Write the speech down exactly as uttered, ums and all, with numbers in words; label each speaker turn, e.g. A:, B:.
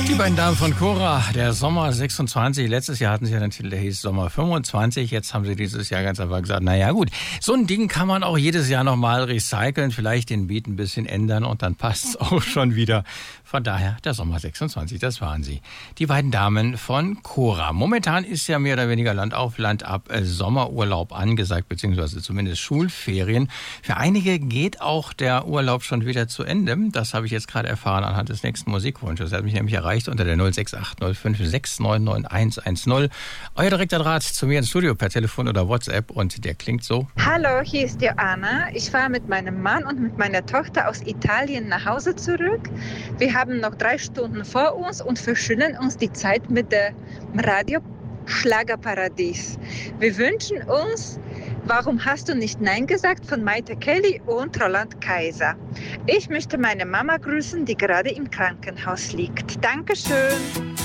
A: Die beiden Damen von Cora, der Sommer sechsundzwanzig. Letztes Jahr hatten sie ja den Titel, der hieß Sommer fünfundzwanzig. Jetzt haben sie dieses Jahr ganz einfach gesagt, naja gut, so ein Ding kann man auch jedes Jahr nochmal recyceln, vielleicht den Beat ein bisschen ändern und dann passt es auch schon wieder. Von daher der Sommer sechsundzwanzig, das waren sie. Die beiden Damen von Cora. Momentan ist ja mehr oder weniger Land auf Land ab äh, Sommerurlaub angesagt, beziehungsweise zumindest Schulferien. Für einige geht auch der Urlaub schon wieder zu Ende. Das habe ich jetzt gerade erfahren anhand des nächsten Musikwunsches. Er hat mich nämlich erreicht unter der null sechs acht null fünf sechs neun neun eins eins null. Euer direkter Draht zu mir ins Studio per Telefon oder WhatsApp und der klingt so.
B: Hallo, hier ist Joanna. Ich fahre mit meinem Mann und mit meiner Tochter aus Italien nach Hause zurück. Wir haben noch drei Stunden vor uns und verschönern uns die Zeit mit dem Radio Schlagerparadies. Wir wünschen uns Warum hast du nicht Nein gesagt von Maite Kelly und Roland Kaiser. Ich möchte meine Mama grüßen, die gerade im Krankenhaus liegt. Dankeschön.